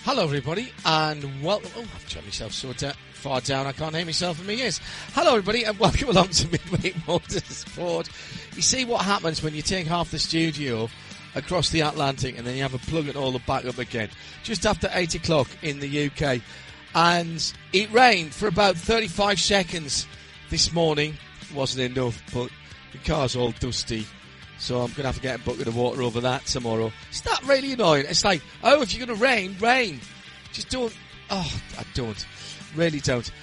Hello, everybody, and welcome. Oh, I've turned myself so far down I can't hear myself in my ears. Hello, everybody, and welcome along to Midweek Motorsport. You see what happens when you take half the studio across the Atlantic and then you have to plug it all back up again. Just after 8 o'clock in the UK. And it rained for about 35 seconds this morning. Wasn't enough, but the car's all dusty. So I'm going to have to get a bucket of water over that tomorrow. It's not really annoying. It's like, oh, if you're going to rain, rain. Just don't. Oh, I don't. Really don't.